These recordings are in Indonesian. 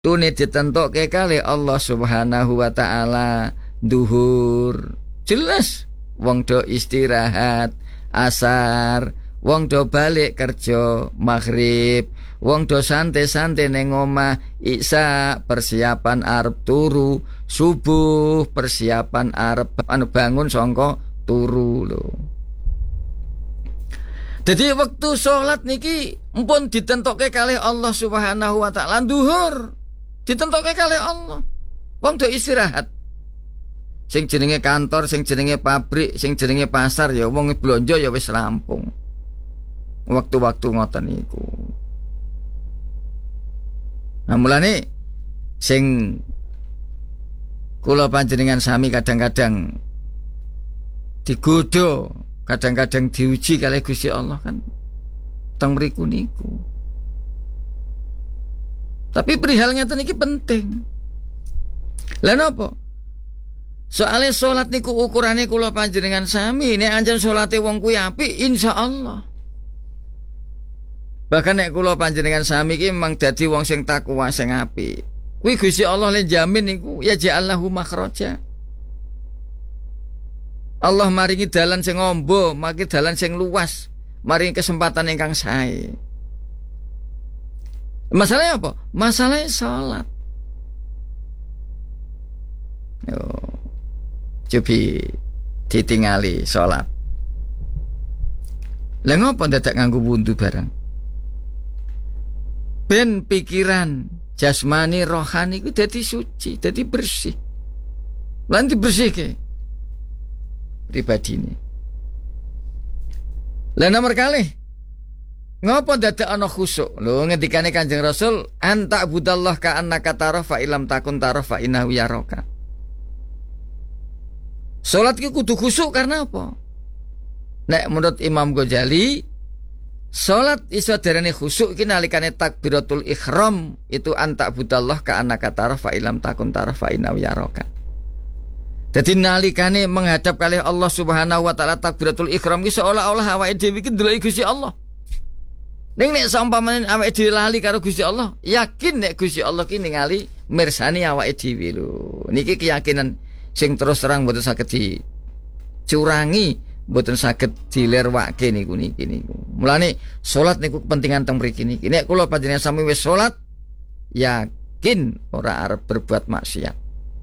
waktune ditentokke kali Allah Subhanahu wa taala duhur. Jelas wong do istirahat asar, wong do balik kerja maghrib, wong do santai-santai ning omah isya persiapan arep turu, subuh persiapan arep bangun sangka turu lho. Jadi waktu sholat niki mpun ditentokke kalih Allah Subhanahu wa taala duhur. Ditentokke kalih Allah. Wong do istirahat. Sing jenenge kantor, sing jenenge pabrik, sing jenenge pasar ya wong blonjo ya wis rampung. Waktu-waktu ngoten niku. Nah mulane sing kula panjenengan sami kadang-kadang digodho, kadang-kadang diuji kalih Gusti Allah kan teng mriku niku. Tapi perihal ngeten iki penting. Lah napa? Soale salat niku ukurane kula panjenengan sami, nek anjen salate wong kuwi apik insyaallah. Bahkan nek kula panjenengan sami iki memang dadi wong sing takwa sing apik. Kuwi Gusti Allah le jamin niku ya ja'allahu makhraja. Allah maringi dalan sing amba, maringi dalan sing luas, maringi kesempatan ingkang sae. Masalahnya apa? Masalahnya salat. Yo. Cobi ditingali salat. Lah ngopo dadak nganggo wundu barang? Ben pikiran jasmani rohani iku dadi suci, dadi bersih. Lan dibersihke pribadine. Lah nomor kalih ngopo dadak ana khusuk? Lho ngendikane Kanjeng Rasul, anta budallah ka annaka tarah fa ilam takun tarah fa innahu yaraka. Salat ki kudu khusuk karena apa? Nek menurut Imam Ghazali, salat iso darane khusuk ki nalikane takbiratul ihram itu anta budallah ka annaka tarah fa ilam takun tarah fa innahu yaraka. Dadi nalikane menghadap kalih Allah Subhanahu wa taala takbiratul ihram ki seolah-olah awake dhewe ki ndeloki Gusti Allah. Ning nek sampamane awake dhewe lali karo Gusti Allah, yakin nek Gusti Allah ki ningali mirsani awake dhewe lho. Niki keyakinan sing terus terang mboten saged dicurangi, mboten saged dilerwake niku. Mulane salat niku kepentingan teng mriki niki. Nek kula panjenengan sami wis salat, yakin ora arep berbuat maksiat.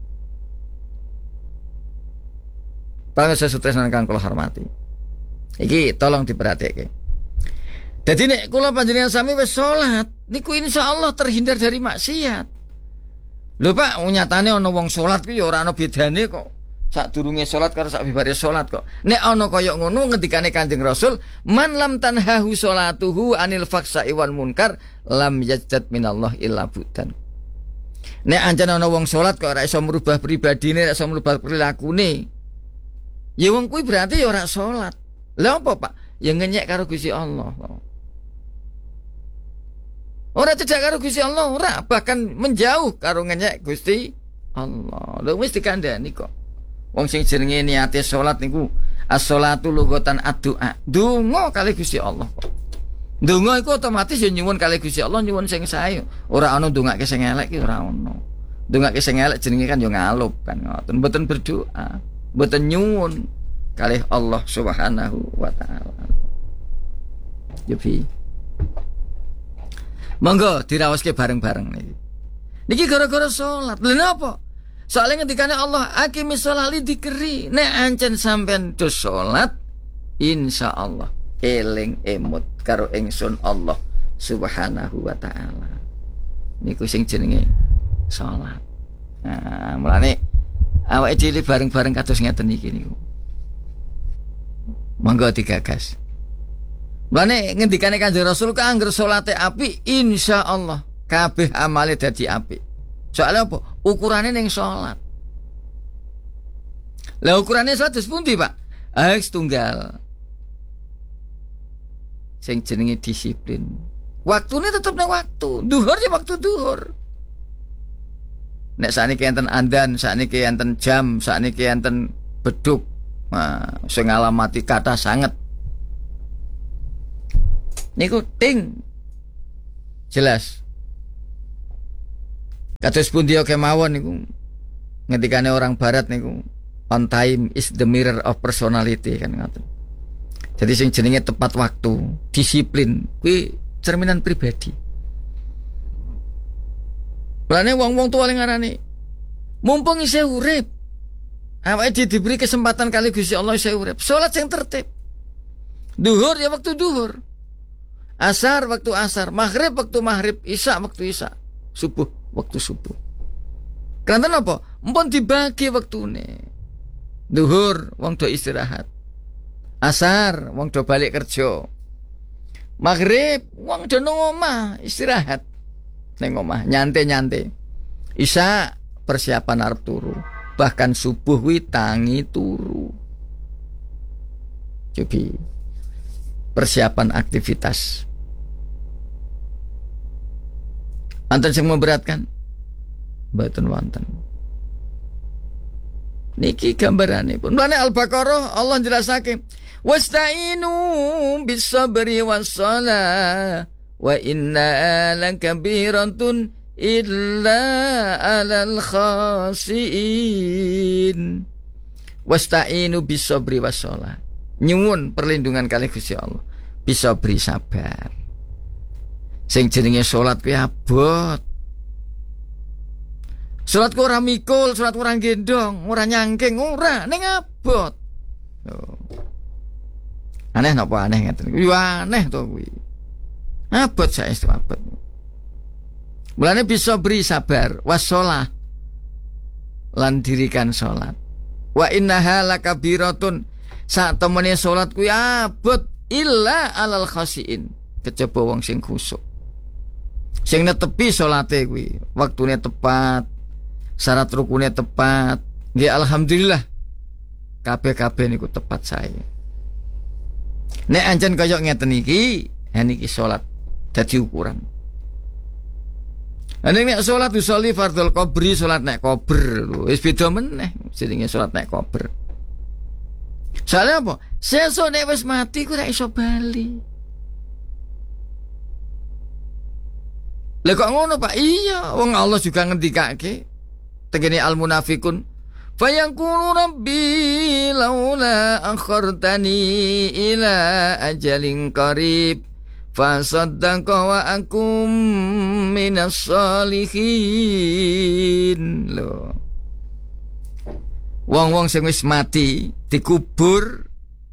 Panggih sesutresnan kang kula hormati. Iki tolong diperhatike. Dadi nek kula panjenengan sami wis salat, niku insyaallah terhindar dari maksiat. Lho Pak, nyatane ana wong salat ku ya ora ana bedane kok. Sadurunge salat karo sakbibare salat kok. Nek ana kaya ngono ngendikane Kanjeng Rasul, man lam tanhahu salatuhu anil fakhsa'i wal munkar lam yazdad minallah illa budan. Nek ancen ana wong salat kok ora iso merubah pribadine, ora iso merubah prilakune, ya wong kuwi berarti ya ora salat. Lah apa Pak? Ya ngenyek karo Gusti Allah. Ora cedak karo Gusti Allah, ora bahkan menjauh karo ngenyek Gusti Allah. Lho wis dikandhani kok. Wong sing jenenge niate salat niku as-shalatu lughatan ad-du'a. Donga kali Gusti Allah kok. Donga iku otomatis ya nyuwun kali Gusti Allah, nyuwun sing sae. Ora ana ndongake sing elek ki ora ono. Ndongake sing elek jenenge kan ya ngalup kan ngoten. Mboten berdoa, mboten nyuwun kalih Allah Subhanahu wa taala. Yupi. Monggo diraoske bareng-bareng niki. Niki gara-gara salat. Lha napa? Soale ngendikane Allah, "Aqimis sholati dzikri." Nek ancen sampean do salat, insyaallah eling emut karo ingsun Allah Subhanahu wa taala. Niku sing jenenge salat. Nah, mulane awake dhewe bareng-bareng kados ngeten iki niku. Monggo digagas. Mulane ngendikane Kanjeng Rasul ka angger salate apik insyaallah kabeh amale dadi apik. Soale apa? Ukurane ning salat. Lah ukurane salat pundi, Pak? Tunggal. Sing jenenge disiplin. Waktune tetep nang waktu. Duhur ya waktu duhur. Nek sakniki enten andan, sakniki enten jam, sakniki enten beduk. Nah, sing ngalamati kata sanget. Niku ting jelas Kados pundi kemawon niku. Ngendikane orang barat niku, on time is the mirror of personality kan ngoten. Jadi sing jenenge tepat waktu, disiplin kuwi cerminan pribadi. Mulane wong-wong tuwa ngarani mumpung isih urip. Awake diberi kesempatan kali Gusti Allah isih urip. Salat sing tertib. Duhur ya waktu duhur. Asar waktu asar, maghrib waktu maghrib, isya waktu isya, subuh waktu subuh. Karena apa? Mumpun dibagi waktune. Duhur wong do istirahat. Asar wong do balik kerja. Maghrib wong do nang omah istirahat. Nang omah nyantai-nyantai. Isya persiapan arep turu. Bahkan subuh wi tangi turu. Jadi persiapan aktivitas. Anten sing memberatkan? Mboten wonten. Niki gambarane pun. Mulane Al-Baqarah Allah jelasake, "Wasta'inu bis-sabri was-shalah wa inna lakabiratun illa 'alal khasiin." Wasta'inu bis-sabri was-shalah. Nyuwun perlindungan kali Gusti Allah. Bisa beri sabar. Sing jenenge salat kuwi abot. Salat ku ora mikul, salat ora gendong, ora nyangking, ora ning abot. Aneh napa aneh ngeten. Kuwi aneh to kuwi. Abot saestu abot. Mulane bisa beri sabar, wassalah lan dirikan salat. Wa innaha lakabiratun, sak temene salat kuwi abot illa alal khasiin, kejaba wong sing khusuk. Sing netepi salate kuwi, waktune tepat, syarat rukune tepat. Nggih alhamdulillah. Kabeh-kabeh niku tepat sae. Nek ancen kaya ngeten iki, niki salat dadi ukuran. Nek salat usolli fardhul qabri, salat nek kober lho, wis beda meneh jenenge salat nek kober. Soalnya apa? Sesuk nek wis mati ku ora iso bali. Lah kok ngono Pak? Iya, wong Allah juga ngendikake tengene al-munafiqun, fayaqulu rabbi laula akhartani ila ajalin qarib fasaddaqa wa akum minas shalihin. Lho. Wong-wong sing wis mati dikubur.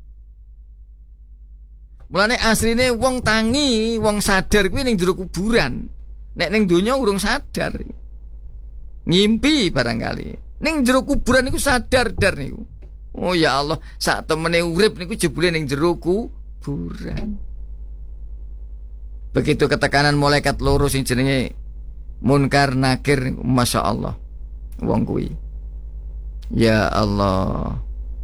Mulane asline wong tangi, wong sadar kuwi ning jero kuburan. Nek ning donya urung sadar. Ngimpi barangkali. Ning jero kuburan niku sadar dar niku. Oh ya Allah, sak temene urip niku jebule ning jero kuburan. Begitu ketekanan malaikat loro sing jenenge Munkar Nakir, Masya Allah. Wong kuwi. Ya Allah.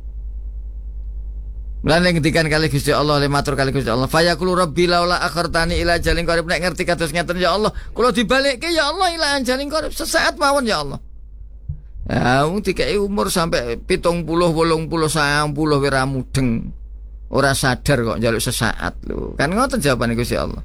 Mulane ngendikan kali Gusti Allah, matur kali Gusti Allah, fayaqulu rabbi laula akhartani ila ajalin qarib. Nek ngerti kados ngeten ya Allah, kula dibalikke ya Allah ila ajalin qarib, sesaat mawon ya Allah. Ya wong dikai umur sampai 70, 80, 90 ora mudeng. Ora sadar kok njaluk sesaat lho. Kan ngoten jawabane Gusti Allah.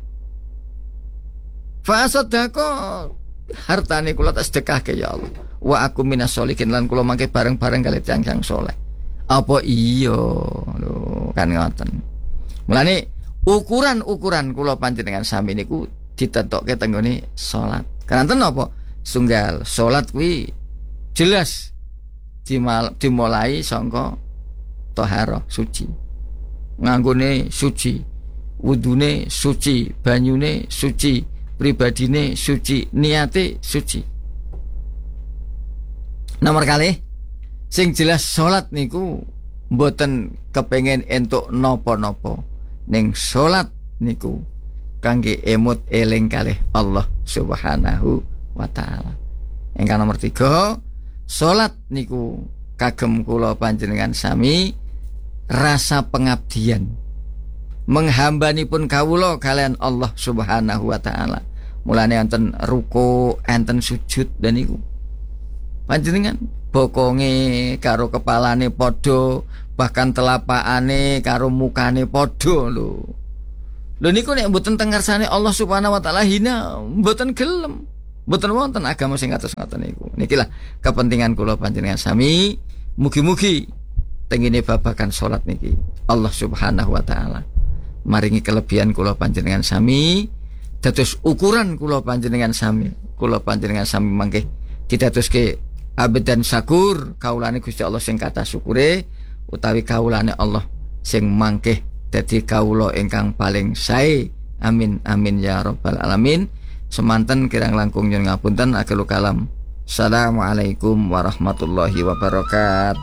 Fa sadaqo, hartane kula tak sedekahke ya Allah. Wa aku minas sholihin, lan kula mangke bareng-bareng kali tiyang-tiyang saleh. Apa iya lho, kan ngoten. Mulane ukuran-ukuran kula panjenengan sami niku ditetokke teng nggone salat. Kanten napa? Sunggal salat kuwi jelas dimulai saka thaharah suci. Nganggone suci, wudune suci, banyune suci, pribadine suci, niate suci. Nomor kalih, sing jelas salat niku mboten kepengin entuk napa-napa. Ning salat niku kangge emut eling kalih Allah Subhanahu wa taala. Ingkang nomor 3, salat niku kagem kula panjenengan sami rasa pengabdian. Menghambanipun kawula kalian Allah Subhanahu wa taala. Mulane enten ruku, enten sujud dan niku panjenengan bokonge karo kepalane padha, bahkan telapakane karo mukane padha lho. Lho niku nek mboten teng ngarsane Allah Subhanahu wa taala hina, mboten gelem. Mboten wonten agama sing kados ngoten niku. Nikilah kepentingan kula panjenengan sami. Mugi-mugi tengene babagan salat niki Allah Subhanahu wa taala maringi kelebihan kula panjenengan sami dados ukuran kula panjenengan sami. Kula panjenengan sami mangke didadoske abad dan syakur kaulane Gusti Allah sing kathah syukure utawi kaulane Allah sing mangke dadi kawula ingkang paling sae. Amin amin ya rabbal alamin. Semanten kirang langkung nyuwun ngapunten akhirul kalam. Assalamualaikum warahmatullahi wabarakatuh.